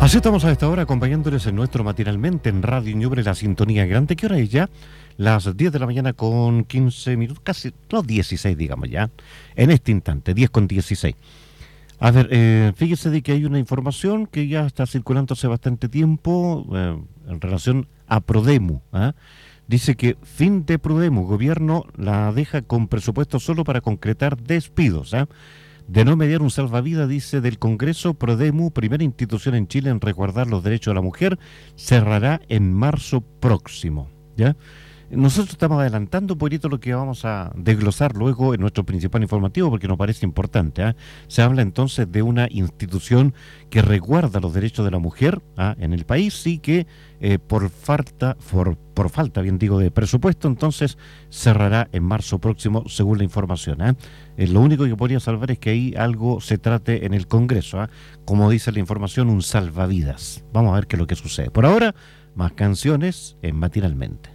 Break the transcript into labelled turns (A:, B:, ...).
A: Así estamos a esta hora acompañándoles en nuestro matinalmente en Radio Ñuble, la sintonía grande. ¿Qué hora es ya? Las 10 de la mañana con 15 minutos, casi, no 16 digamos ya, en este instante, 10 con 16. A ver, fíjese de que hay una información que ya está circulando hace bastante tiempo en relación a Prodemu. Dice que fin de Prodemu, gobierno la deja con presupuesto solo para concretar despidos. De no mediar un salvavidas, dice, del Congreso, Prodemu, primera institución en Chile en resguardar los derechos de la mujer, cerrará en marzo próximo. ¿Ya? Nosotros estamos adelantando un poquito lo que vamos a desglosar luego en nuestro principal informativo porque nos parece importante. Se habla entonces de una institución que resguarda los derechos de la mujer en el país y que por falta, bien digo, de presupuesto, entonces cerrará en marzo próximo según la información. Lo único que podría salvar es que ahí algo se trate en el Congreso. Como dice la información, un salvavidas. Vamos a ver qué es lo que sucede. Por ahora, más canciones en Matinalmente.